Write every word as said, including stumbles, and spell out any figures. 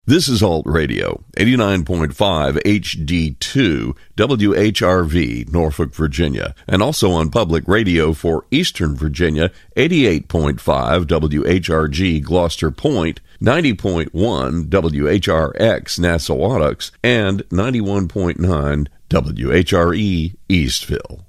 This is Alt Radio, eighty-nine point five H D two, W H R V, Norfolk, Virginia, and also on public radio for Eastern Virginia, eighty-eight point five W H R G, Gloucester Point, ninety point one W H R X, Nassau, and ninety-one point nine W H R E, Eastville.